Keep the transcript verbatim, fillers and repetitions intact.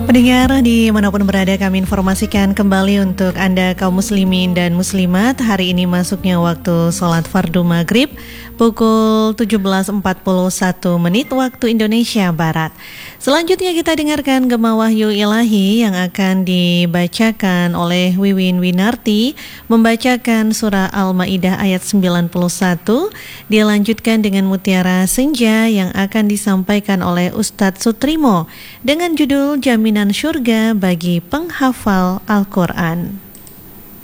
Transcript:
Pendengar dimanapun berada, kami informasikan kembali untuk Anda kaum muslimin dan muslimat. Hari ini masuknya waktu sholat fardu maghrib pukul tujuh belas empat puluh satu menit waktu Indonesia Barat. Selanjutnya kita dengarkan Gema Wahyu Ilahi yang akan dibacakan oleh Wiwin Winarti, membacakan surah Al-Maidah ayat sembilan puluh satu. Dilanjutkan dengan Mutiara Senja yang akan disampaikan oleh Ustadz Sutrimo dengan judul Jaminan Surga bagi penghafal Al-Quran.